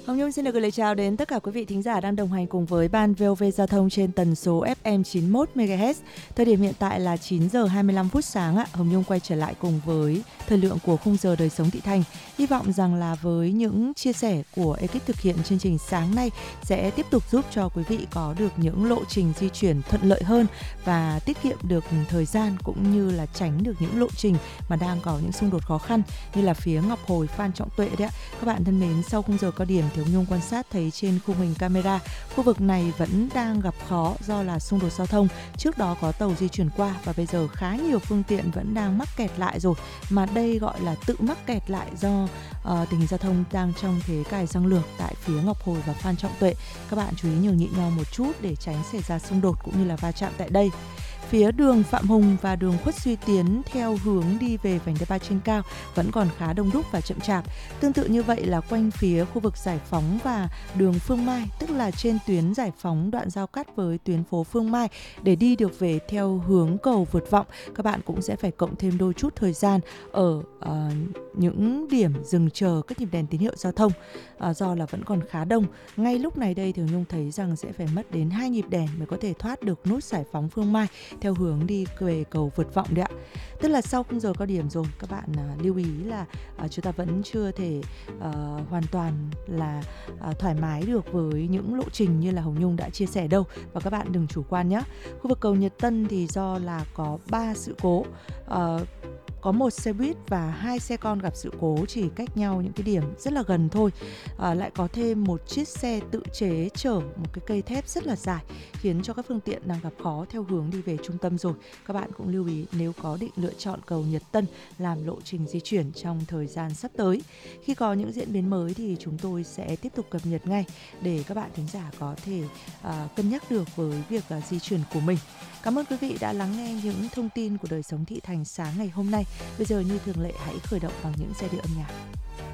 Hồng Nhung xin được gửi lời chào đến tất cả quý vị thính giả đang đồng hành cùng với Ban VOV Giao thông trên tần số FM 91 MHz. Thời điểm hiện tại là 9 giờ 25 phút sáng ạ. Hồng Nhung quay trở lại cùng với thời lượng của khung giờ đời sống thị thành. Hy vọng rằng là với những chia sẻ của ekip thực hiện chương trình sáng nay sẽ tiếp tục giúp cho quý vị có được những lộ trình di chuyển thuận lợi hơn và tiết kiệm được thời gian, cũng như là tránh được những lộ trình mà đang có những xung đột khó khăn như là phía Ngọc Hồi, Phan Trọng Tuệ đấy ạ. Các bạn thân mến, sau khung giờ cao điểm thì Hồng Nhung quan sát thấy trên khung hình camera khu vực này vẫn đang gặp khó do là xung đột giao thông. Trước đó có tàu di chuyển qua và bây giờ khá nhiều phương tiện vẫn đang mắc kẹt lại rồi, mà đây gọi là tự mắc kẹt lại do tình hình giao thông đang trong thế cài răng lược tại phía Ngọc Hồi và Phan Trọng Tuệ. Các bạn chú ý nhường nhịn nhau một chút để tránh xảy ra xung đột cũng như là va chạm tại đây. Phía đường Phạm Hùng và đường Khuất Duy Tiến theo hướng đi về vành đai 3 trên cao vẫn còn khá đông đúc và chậm chạp. Tương tự như vậy là quanh phía khu vực Giải Phóng và đường Phương Mai, tức là trên tuyến Giải Phóng đoạn giao cắt với tuyến phố Phương Mai, để đi được về theo hướng cầu Vượt Vọng, các bạn cũng sẽ phải cộng thêm đôi chút thời gian ở những điểm dừng chờ các nhịp đèn tín hiệu giao thông, do là vẫn còn khá đông. Ngay lúc này đây thì Nhung thấy rằng sẽ phải mất đến 2 nhịp đèn mới có thể thoát được nút Giải Phóng Phương Mai theo hướng đi về cầu Vượt Vọng đấy ạ. Tức là sau khung giờ cao điểm rồi, các bạn lưu ý là chúng ta vẫn chưa thể hoàn toàn là thoải mái được với những lộ trình như là Hồng Nhung đã chia sẻ đâu, và các bạn đừng chủ quan nhé. Khu vực cầu Nhật Tân thì do là có 3 sự cố, có một xe buýt và 2 xe con gặp sự cố chỉ cách nhau những cái điểm rất là gần thôi. Lại có thêm một chiếc xe tự chế chở một cái cây thép rất là dài, khiến cho các phương tiện đang gặp khó theo hướng đi về trung tâm rồi. Các bạn cũng lưu ý nếu có định lựa chọn cầu Nhật Tân làm lộ trình di chuyển trong thời gian sắp tới. Khi có những diễn biến mới thì chúng tôi sẽ tiếp tục cập nhật ngay để các bạn thính giả có thể cân nhắc được với việc di chuyển của mình. Cảm ơn quý vị đã lắng nghe những thông tin của đời sống thị thành sáng ngày hôm nay. Bây giờ như thường lệ, hãy khởi động bằng những giai điệu âm nhạc.